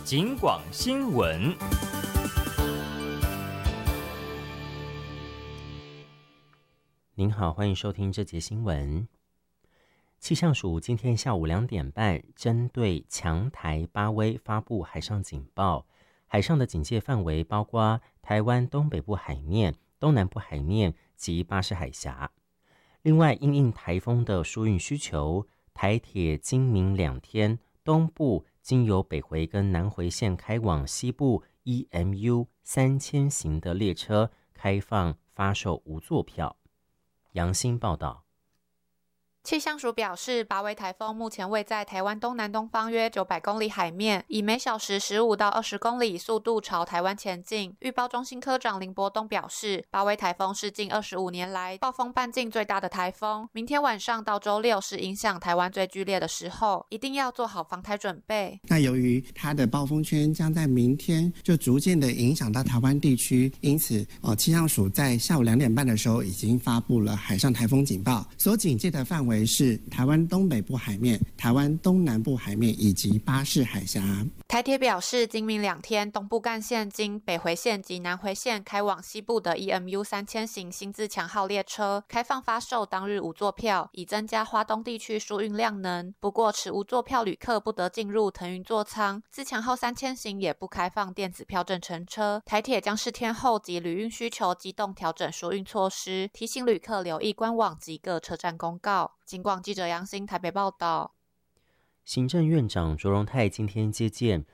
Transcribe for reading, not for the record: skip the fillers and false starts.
警广新闻。 您好，欢迎收听这节新闻。气象署今天下午2点半，针对强台巴威发布海上警报，海上的警戒范围包括台湾东北部海面、东南部海面及巴士海峡。另外，因应台风的疏运需求，台铁今明2天东部经由北回跟南回线开往西部 EMU 3000型的列车开放发售无座票。杨欣报道。 气象署表示，巴威台风目前位在台湾东南东方约900公里海面，以每小时15到20公里速度朝台湾前进。预报中心科长林伯东表示，巴威台风是近25年来暴风半径最大的台风，明天晚上到周六是影响台湾最剧烈的时候，一定要做好防台准备。 那由于它的暴风圈将在明天就逐渐的影响到台湾地区，因此气象署在下午2点半的时候已经发布了海上台风警报，所警戒的范围是台湾东北部海面、台湾东南部海面以及巴士海峡。 台铁表示，今明2天东部干线经北回线及南回线开往西部的 EMU 3000型新自强号列车开放发售当日无座票，以增加花东地区输运量能。不过，持无座票旅客不得进入腾云座舱。自强号3000型也不开放电子票证乘车。台铁将视天候及旅运需求机动调整输运措施，提醒旅客留意官网及各车站公告。警广记者杨欣台北报道。 行政院长卓荣泰今天接见